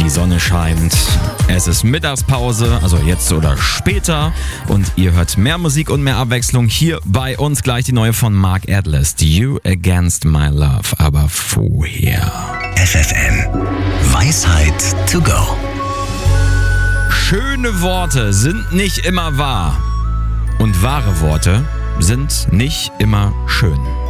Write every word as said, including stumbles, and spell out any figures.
Die Sonne scheint. Es ist Mittagspause, also jetzt oder später. Und ihr hört mehr Musik und mehr Abwechslung hier bei uns. Gleich die neue von Mark Atlas, You Against My Love. Aber vorher. F F M. Weisheit to go. Schöne Worte sind nicht immer wahr. Und wahre Worte sind nicht immer schön.